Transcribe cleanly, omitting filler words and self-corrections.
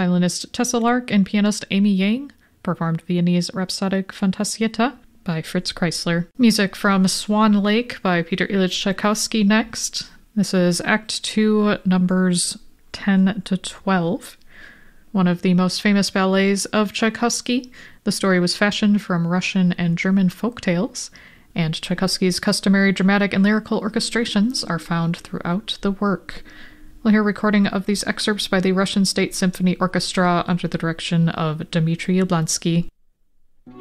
Violinist Tessa Lark and pianist Amy Yang performed Viennese Rhapsodic Fantasietta by Fritz Kreisler. Music from Swan Lake by Peter Ilyich Tchaikovsky next. This is Act 2, numbers 10 to 12. One of the most famous ballets of Tchaikovsky. The story was fashioned from Russian and German folk tales, and Tchaikovsky's customary dramatic and lyrical orchestrations are found throughout the work. We'll hear a recording of these excerpts by the Russian State Symphony Orchestra under the direction of Dmitry Yablansky.